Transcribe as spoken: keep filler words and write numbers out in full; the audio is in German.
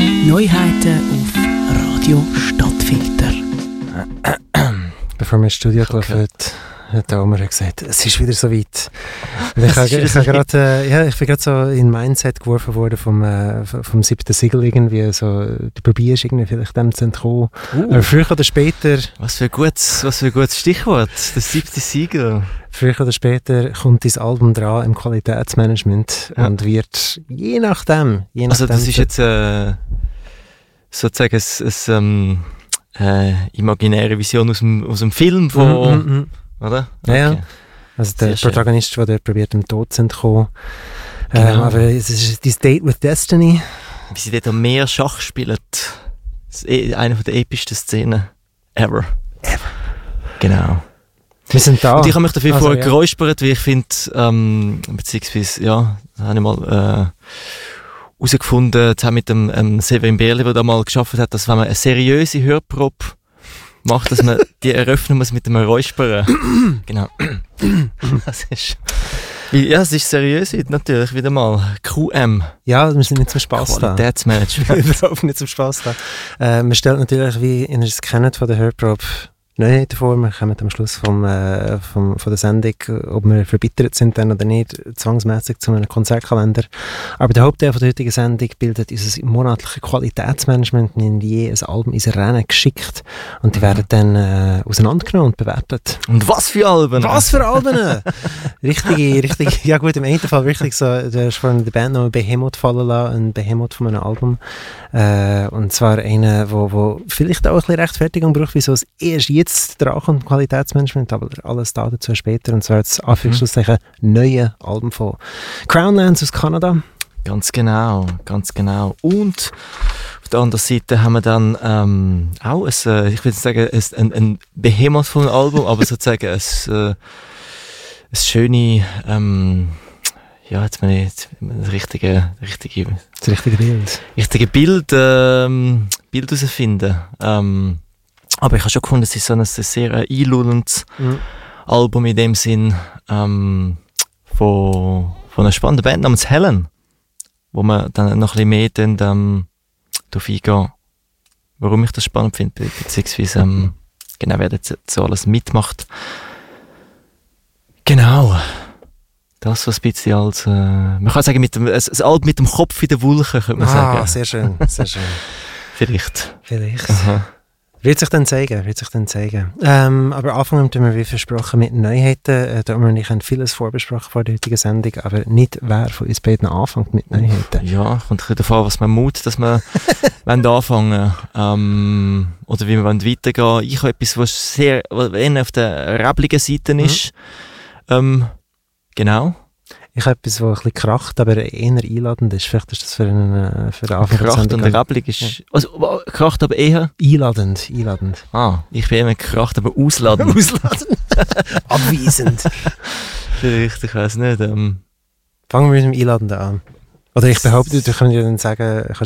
Neuheiten auf Radio Stadtfilter. Bevor wir ins Studio gelaufen sind, hat der Omer gesagt, es ist wieder so weit. Und ich, ich, ich, grad, äh, ja, ich bin gerade so in Mindset geworfen worden vom, äh, vom siebten Siegel irgendwie. So, du probierst irgendwie vielleicht dem zu entkommen. Uh. Aber früher oder später... Was für ein gutes, was für ein gutes Stichwort, das siebte Siegel. Früher oder später kommt dein Album dran im Qualitätsmanagement ja. und wird je nachdem... Je also nachdem das ist jetzt äh, sozusagen eine äh, imaginäre Vision aus dem, aus dem Film von... Mm, mm, mm. Oder? Okay. Ja, ja. Also der Sehr Protagonist, der dort probiert, dem Tod zu entkommen. Genau. Ähm, aber es ist dein Date with Destiny. Wie sie dort am Meer Schach spielen. Das ist eine der epischsten Szenen ever. Ever. Genau. Wir sind da. Und ich habe mich dafür also, vorher ja. geräuspert, weil ich finde, ähm, beziehungsweise, ja, da habe ich mal herausgefunden, äh, mit dem ähm, Severin Berli, der da mal geschafft hat, dass wenn man eine seriöse Hörprobe macht, dass man die eröffnen muss mit dem Räuspern. Genau. Das ist... Ja, es ist seriös, natürlich, wieder mal. Q M. Ja, wir sind nicht zum Spass da. Qualitätsmanagement. Überhaupt nicht zum Spass da. Äh, man stellt natürlich, wie ihr es kennt von der Hörprobe, Neuheiten vor. Wir kommen am Schluss vom, äh, vom, von der Sendung, ob wir verbittert sind dann oder nicht, zwangsmässig zu einem Konzertkalender. Aber der Hauptteil von der heutigen Sendung bildet unser monatliches Qualitätsmanagement. Wir haben je ein Album ins Rennen geschickt und die mhm. werden dann äh, auseinandergenommen und bewertet. Und was für Alben? Was für Alben? richtige, richtige, ja gut, im einen Fall wirklich so, du hast vorhin der Band noch Behemoth fallen lassen, ein Behemoth von einem Album. Äh, und zwar einer, wo, wo vielleicht auch ein bisschen Rechtfertigung braucht, wieso es erst jetzt dran kommt, Qualitätsmanagement, aber alles da dazu später. Und zwar das Anführungszeichen mhm. neue Album von Crownlands aus Kanada. Ganz genau, ganz genau. Und auf der anderen Seite haben wir dann ähm, auch ein, ich würde sagen, ein, ein Behemoth von einem Album, aber sozusagen ein, ein, ein schöne, ähm, ja, jetzt meine ich das richtige, richtige, das richtige Bild, richtige Bild, ähm, Bild herausfinden. Ähm, aber ich habe schon gefunden, es ist so ein, ein sehr einlullendes mhm. Album in dem Sinn ähm, von, von einer spannenden Band namens Helen, wo man dann noch ein bisschen mehr dann, ähm, darauf eingehen, warum ich das spannend finde, beziehungsweise ähm, genau, wer jetzt so alles mitmacht. Genau. Das, was ein bisschen als, äh, man kann sagen, mit dem, ein, ein Album mit dem Kopf in der Wolke, könnte man ah, sagen. Ah, sehr schön, sehr schön. Vielleicht. Vielleicht. Aha. Wird sich dann zeigen, wird sich dann zeigen. Ähm, aber anfangen tun wir, wie versprochen, mit Neuheiten. Äh, da haben wir und ich haben vieles vorbesprochen vor der heutigen Sendung, aber nicht, wer von uns beiden anfängt mit Neuheiten. Ja, kommt ein bisschen davon, was man mut, dass wir anfangen ähm, oder wie wir weitergehen wollen. Ich habe etwas, was sehr, was eher auf der räbligen Seite ist. Mhm. Ähm, genau. Ich habe etwas, das ein bisschen kracht, aber eher einladend ist. Vielleicht ist das für einen, für einen Anfang der Sendung. Kracht und räblig ist... Ja. Also, kracht aber eher... Einladend, einladend. Ah, ich bin immer kracht, aber ausladend. Ausladend. Abweisend. Vielleicht, ich weiss nicht. Ähm. Fangen wir mit dem Einladenden an. Oder ich behaupte, du könntest ja dann sagen...